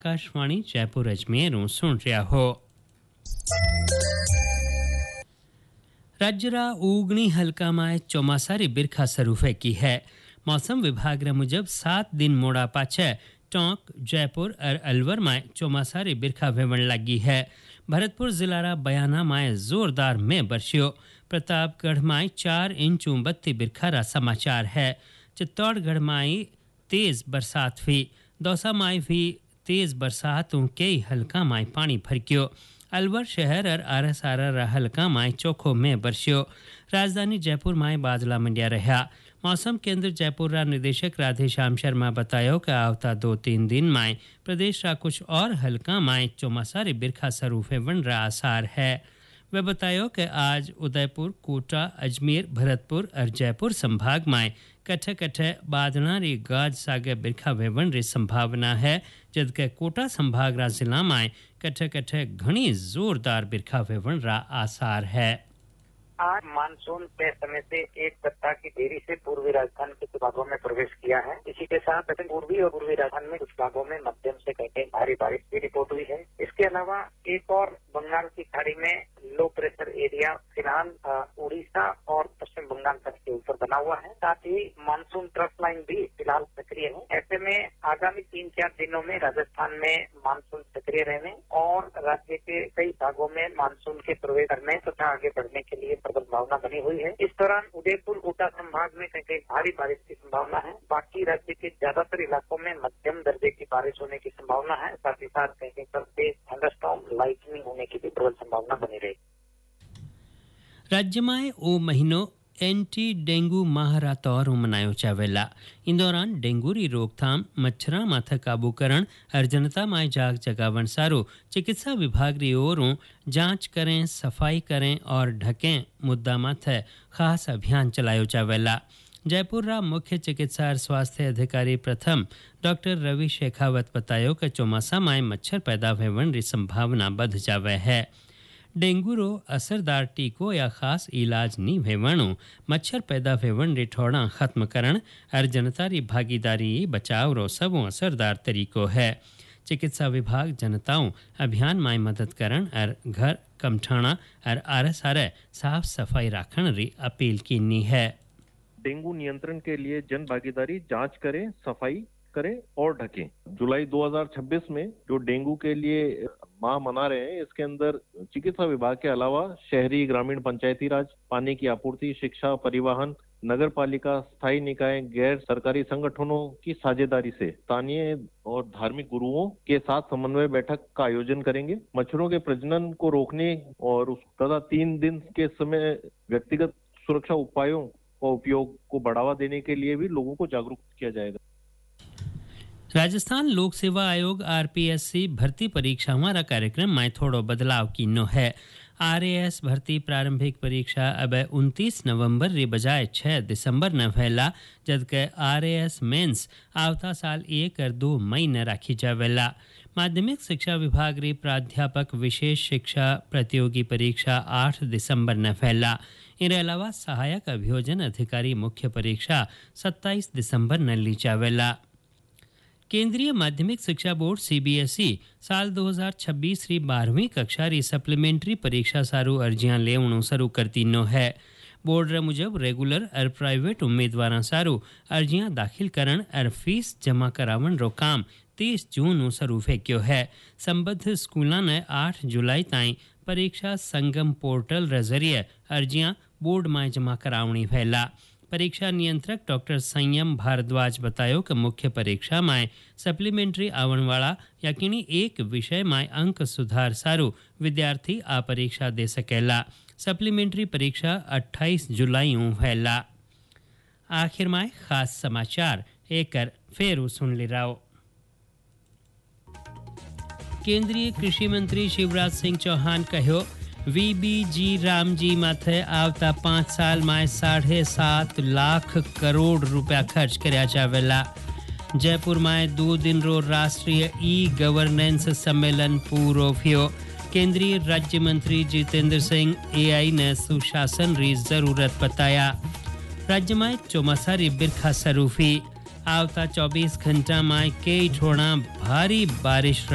आकाशवाणी जयपुर अजमेर सुन रहा हो। राज्य उगनी हल्का में चौमासारी बिरखा सरूफे की है। मौसम विभाग रे मुजब 7 दिन मोड़ा पाछे टोंक जयपुर और अलवर में चौमासारी बिरखा वेवण लगी है। भरतपुर जिला रा बयाना में जोरदार में बरस्यो। प्रतापगढ़ में 4 इंच बत्ती बिरखा रा समाचार है। चित्तौड़गढ़ में तेज बरसात हुई। दौसा में भी तेज बरसात कई हल्का में पानी भरक्यो। अलवर शहर और आरसारा हल्का में चोखो में बरस्यो। राजधानी जयपुर में बादला मंडिया रहा। मौसम केंद्र जयपुर रा निदेशक राधेश्याम शर्मा बतायो कि आवता 2-3 दिन में प्रदेश रा कुछ और हल्का में चौमासारी बिरखा सरूफे वन रा आसार है। वे बतायो कि आज उदयपुर, कोटा, अजमेर, भरतपुर और जयपुर संभाग में कट्ठे कट्ठे बादनारी गाज सागे बिरखा वेवन री संभावना है, जबकि कोटा संभाग रा जिला में कट्ठे कट्ठे घनी जोरदार बिरखा वेवन रा आसार है। आज मानसून तय समय से एक सप्ताह की देरी से पूर्वी राजस्थान के कुछ भागों में प्रवेश किया है। इसी के साथ दक्षिण पूर्वी और पूर्वी राजस्थान में कुछ भागों में मध्यम से कहीं भारी बारिश की रिपोर्ट हुई है। इसके अलावा एक और बंगाल की खाड़ी में लो प्रेशर एरिया फिलहाल उड़ीसा और पश्चिम बंगाल तक के ऊपर बना हुआ है। साथ ही मानसून ट्रफ लाइन भी फिलहाल सक्रिय है। ऐसे में आगामी 3-4 दिनों में राजस्थान में मानसून सक्रिय रहने और राज्य के कई भागों में मानसून के प्रवेश करने तथा आगे बढ़ने के लिए प्रबल संभावना बनी हुई है। इस दौरान उदयपुर, कोटा संभाग में कहीं भारी बारिश की संभावना है। बाकी राज्य के ज्यादातर इलाकों में मध्यम दर्जे की बारिश होने की संभावना है। साथ ही साथ कहीं पर तेज थंडरस्टॉर्म, लाइटनिंग होने की भी प्रबल संभावना बनी रहेगी। राज्य में ओ महीनों एंटी डेंगू माह रा तौर मनायो चावेला। इन दौरान डेंगू री रोकथाम, मच्छरा माथे काबू करण और जनता में जाग जगावन सारू चिकित्सा विभाग री ओरों जांच करें, सफाई करें और ढकें मुद्दा माथे खास अभियान चलायो चावेला। जयपुर रा मुख्य चिकित्सा और स्वास्थ्य अधिकारी प्रथम डॉक्टर रवि शेखावत बतायो कि चौमासा में मच्छर पैदा होवन री संभावना बढ़ जावे है। डेंगू रो असरदार टीको या खास इलाज नी भेवणु मच्छर पैदा भेवण रे ठोड़ा खत्म करण और जनता री भागीदारी बचाव रो सबो असरदार तरीको है। चिकित्सा विभाग जनताओं अभियान में मदद करण और घर, कमठाणा और आरे साफ सफाई राखण री अपील कीनी है। डेंगू नियंत्रण के लिए जन भागीदारी, जांच करें, सफाई करें और ढकें। जुलाई 2026 में जो डेंगू के लिए माह मना रहे हैं, इसके अंदर चिकित्सा विभाग के अलावा शहरी, ग्रामीण, पंचायती राज, पानी की आपूर्ति, शिक्षा, परिवहन, नगर पालिका, स्थायी निकाय, गैर सरकारी संगठनों की साझेदारी से स्थानीय और धार्मिक गुरुओं के साथ समन्वय बैठक का आयोजन करेंगे। मच्छरों के प्रजनन को रोकने और तथा 3 दिन के समय व्यक्तिगत सुरक्षा उपायों का उपयोग को बढ़ावा देने के लिए भी लोगों को जागरूक किया जाएगा। राजस्थान लोक सेवा आयोग आरपीएससी भर्ती परीक्षा हमारा कार्यक्रम में थोड़ो बदलाव कीनो है। आरएएस भर्ती प्रारंभिक परीक्षा अब 29 नवंबर रे बजाय 6 दिसंबर न फैला, जबकि आरएएस मेंस आवता साल 1 और 2 मई न राखी जावेला। माध्यमिक शिक्षा विभाग रे प्राध्यापक विशेष शिक्षा प्रतियोगी परीक्षा 8 दिसंबर न फैला। इनके अलावा सहायक अभियोजन अधिकारी मुख्य परीक्षा 27 दिसंबर न ली जावेला। केंद्रीय माध्यमिक शिक्षा बोर्ड सीबीएसई साल 2026 री 12वीं कक्षा री सप्लीमेंट्री परीक्षा सारू अर्जियां लेवणो शुरू करती नो है। बोर्ड रे मुजब रेगुलर और प्राइवेट उम्मीदवारां सारू अर्जियां दाखिल करण और फीस जमा करावन रो काम 30 जून शुरू फेक्यो है। संबद्ध स्कूलों ने 8 जुलाई ताईं परीक्षा संगम पोर्टल रे जरिए अर्जियां बोर्ड में जमा करावणी फैला। परीक्षा नियंत्रक डॉक्टर संयम भारद्वाज बतायो कि मुख्य परीक्षा में सप्लीमेंट्री आवन वाला यकीनी एक विषय में अंक सुधार सारू विद्यार्थी आ परीक्षा दे सकेला। सप्लीमेंट्री परीक्षा 28 जुलाई फैला। आखिर में खास समाचार एक फेरू सुन ले रहा। केंद्रीय कृषि मंत्री शिवराज सिंह चौहान कहो वीबीजी रामजी माथे आवता 5 साल में 7.5 लाख करोड़ रुपया खर्च करया जावेला। जयपुर में 2 दिन रो राष्ट्रीय ई गवर्नेंस सम्मेलन पूरो थियो। केंद्रीय राज्य मंत्री जितेंद्र सिंह एआई ने सुशासन री जरूरत बताया। राज्य में चौमासारी बिरखा सरूफी आवता 24 घंटा में कई ठोड़ा भारी बारिश